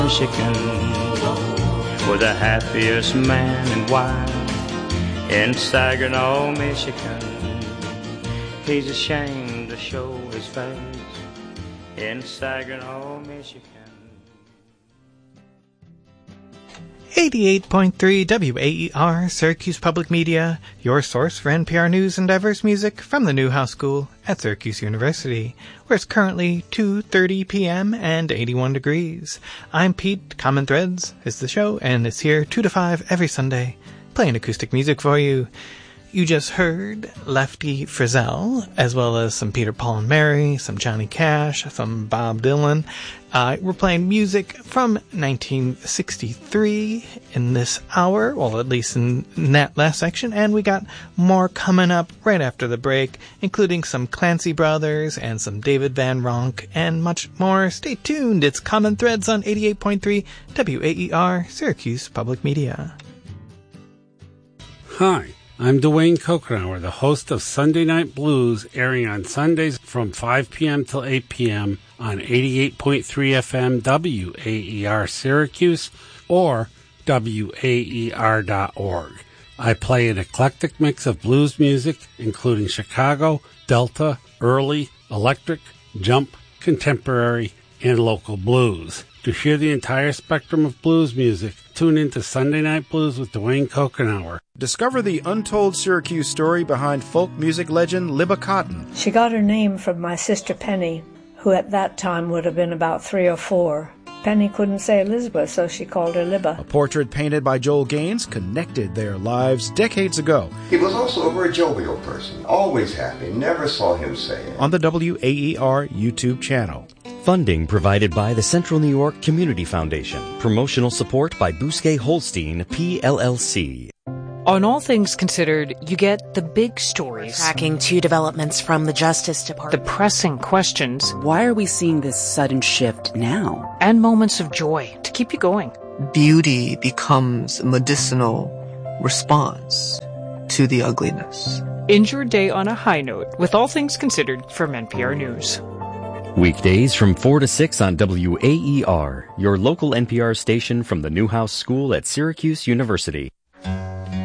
Michigan was the happiest man and wife in Saginaw, Michigan. He's ashamed to show his face in Saginaw, Michigan. 88.3 WAER, Syracuse Public Media, your source for NPR news and diverse music from the Newhouse School at Syracuse University, where it's currently 2:30 p.m. and 81 degrees. I'm Pete. Common Threads is the show, and it's here 2 to 5 every Sunday, playing acoustic music for you. You just heard Lefty Frizzell, as well as some Peter, Paul and Mary, some Johnny Cash, some Bob Dylan. We're playing music from 1963 in this hour, well, at least in that last section, and we got more coming up right after the break, including some Clancy Brothers and some David Van Ronk and much more. Stay tuned. It's Common Threads on 88.3 WAER, Syracuse Public Media. Hi. I'm Dwayne Kokenauer, the host of Sunday Night Blues, airing on Sundays from 5 p.m. till 8 p.m. on 88.3 FM WAER Syracuse or WAER.org. I play an eclectic mix of blues music, including Chicago, Delta, early, electric, jump, contemporary, and local blues. To hear the entire spectrum of blues music, tune into Sunday Night Blues with Dwayne Kokenauer. Discover the untold Syracuse story behind folk music legend Libba Cotton. She got her name from my sister Penny, who at that time would have been about 3 or 4. Penny couldn't say Elizabeth, so she called her Libba. A portrait painted by Joel Gaines connected their lives decades ago. He was also a very jovial person, always happy, never saw him sad. On the WAER YouTube channel. Funding provided by the Central New York Community Foundation. Promotional support by Bousquet Holstein, PLLC. On All Things Considered, you get the big stories. Tracking 2 developments from the Justice Department. The pressing questions. Why are we seeing this sudden shift now? And moments of joy to keep you going. Beauty becomes a medicinal response to the ugliness. End your day on a high note with All Things Considered from NPR News. Weekdays from 4 to 6 on WAER, your local NPR station from the Newhouse School at Syracuse University.